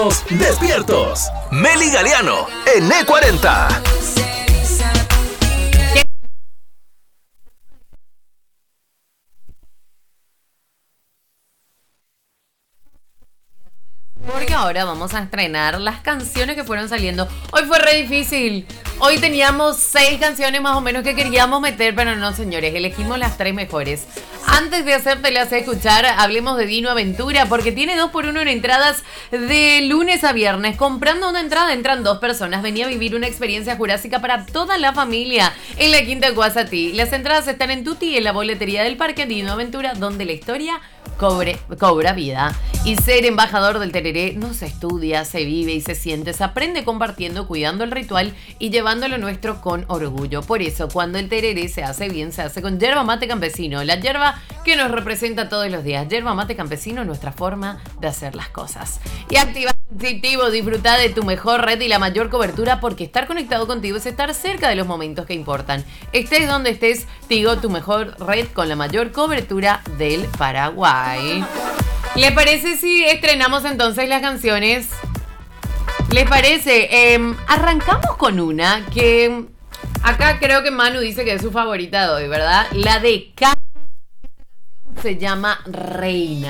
Despiertos. Meli Galeano en E40. Porque ahora vamos a estrenar las canciones que fueron saliendo. Hoy fue re difícil. Hoy teníamos 6 canciones más o menos que queríamos meter, pero no, señores, elegimos las 3 mejores. Antes de hacértelas escuchar, hablemos de Dino Aventura, porque tiene 2x1 en entradas de lunes a viernes. Comprando una entrada entran 2 personas. Venía a vivir una experiencia jurásica para toda la familia en la Quinta de Guasatí. Las entradas están en Tuti, en la boletería del parque Dino Aventura, donde la historia cobra vida. Y ser embajador del tereré no se estudia, se vive y se siente. Se aprende compartiendo, cuidando el ritual y llevando lo nuestro con orgullo. Por eso, cuando el tereré se hace bien, se hace con yerba mate campesino. La yerba que nos representa todos los días. Yerba mate campesino, nuestra forma de hacer las cosas. Y activa Dispositivo, disfruta de tu mejor red y la mayor cobertura, porque estar conectado contigo es estar cerca de los momentos que importan. Estés donde estés, Tigo, tu mejor red con la mayor cobertura del Paraguay. ¿Les parece si estrenamos entonces las canciones? ¿Les parece? Arrancamos con una que acá creo que Manu dice que es su favorita de hoy, ¿verdad? La de K. Se llama Reina.